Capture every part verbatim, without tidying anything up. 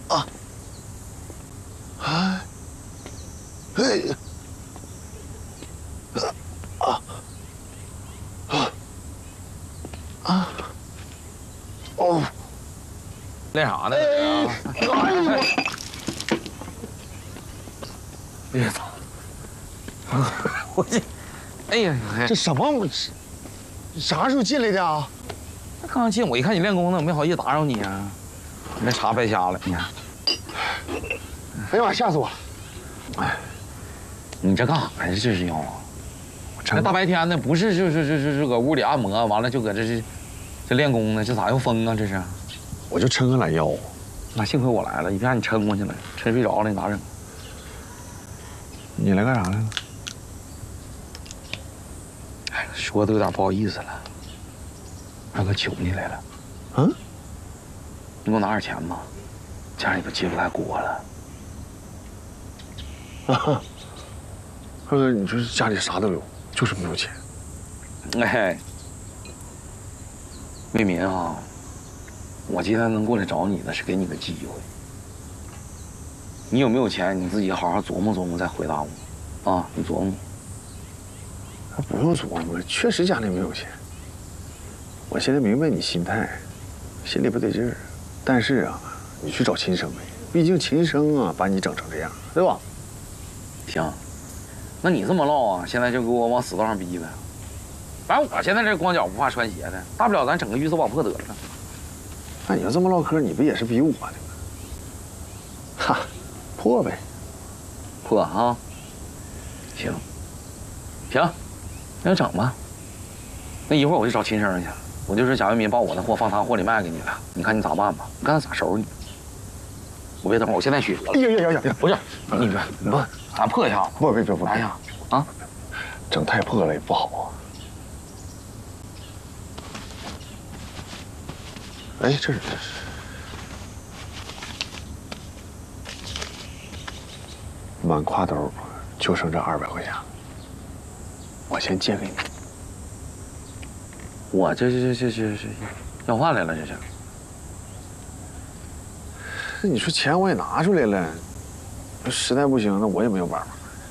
啊！哎，哎，啊啊啊！哦， 练啥呢？ 哎呦我！ 哎呀操！我这，哎呀， 这什么？啥时候进来的啊？ 刚进，我一看你练功呢，我没好意思打扰你啊。你那茶白瞎了，你看。 哎呀妈，吓死我了！ 哎，你这干啥呀？这是要啊？ 这那大白天的，不是就是就是是搁屋里按摩，完了就搁这是这练功呢？这咋又疯啊？这是？ 我就抻个懒腰。 那幸亏我来了，一让你抻过去了，抻睡着了，你咋整？ 你来干啥来了？ 哎，说的有点不好意思了。二哥求你来了。 嗯？ 你给我拿点钱吧，家里边揭不开锅了。 啊，二哥，你说家里啥都有，就是没有钱。 哎，为民啊，我今天能过来找你呢，是给你个机会。你有没有钱，你自己好好琢磨琢磨再回答我，啊，你琢磨。 不用琢磨，确实家里没有钱。我现在明白你心态，心里不得劲儿。但是啊，你去找秦生呗，毕竟秦生啊把你整成这样，对吧？ 行，那你这么唠啊，现在就给我往死道上逼呗。反正我现在这光脚不怕穿鞋的，大不了咱整个鱼死网破得了。 那你要这么唠嗑，你不也是逼我的吗？哈，破呗， 破啊！行，行，那就整吧。那一会儿我就找秦生去，我就说贾为民把我的货放他货里卖给你了，你看你咋办吧？你看他咋收拾你？我别等会儿，我现在去。 哎呀呀呀呀！ 不是，你别不，咱破一下子。 不别别不！ 哎呀，啊， 整太破了也不好啊。哎，这是这是。满挎兜就剩这二百块钱，我先借给你。 我这这这这这要饭来了，这是。 那你说钱我也拿出来了，实在不行，那我也没有办法。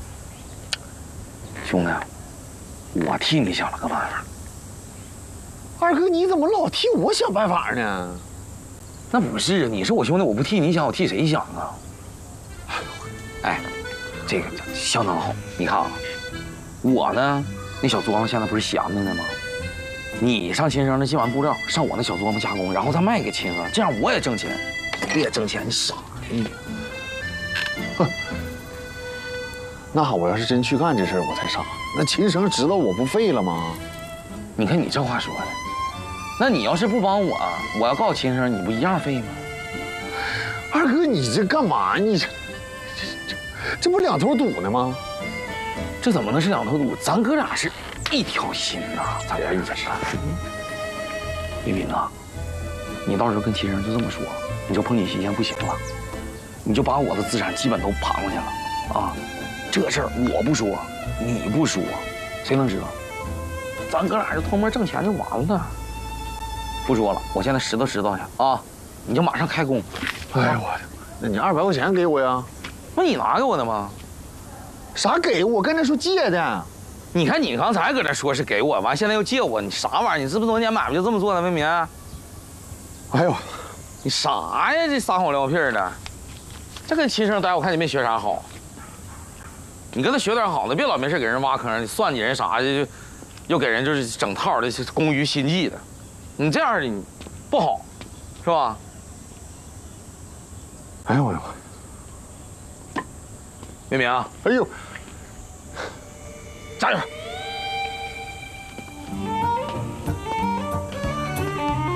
兄弟，我替你想了个办法。 二哥，你怎么老替我想办法呢？ 那不是，你是我兄弟，我不替你想，我替谁想啊？哎，这个相当好。你看啊，我呢，那小作坊现在不是闲着呢吗？你上秦生那进完布料，上我那小作坊加工，然后再卖给秦生，这样我也挣钱，你也挣钱，你傻呀？ 哼，那好，我要是真去干这事儿，我才傻。那秦生知道我不废了吗？ 你看你这话说的，那你要是不帮我，我要告秦生，你不一样废吗？ 二哥，你这干嘛？你这这这这不两头堵呢吗？ 这怎么能是两头堵？咱哥俩是一条心呐，咱俩一家人。李明啊，你到时候跟秦生就这么说，你就碰你心先不行了，你就把我的资产基本都盘过去了啊！这事儿我不说，你不说，谁能知道？咱哥俩就偷摸挣钱就完了。不说了，我现在拾掇拾掇去啊，你就马上开工。 哎呀我，那你二百块钱给我呀？ 不你拿给我的吗？ 啥给我？跟他说借的。 你看你刚才搁这说是给我，完现在又借我，你啥玩意儿？你是不是多年买卖就这么做的，为民？ 哎呦， 你啥呀？这撒谎撂屁的，这跟秦生待，我看你没学啥好。你跟他学点好的，别老没事给人挖坑，算计人啥的，就又给人就是整套的攻于心计的。你这样的你不好，是吧？ 哎呦我呦！ 明明， 哎呦， 加油！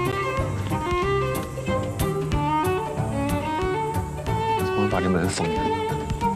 怎么把这门封上？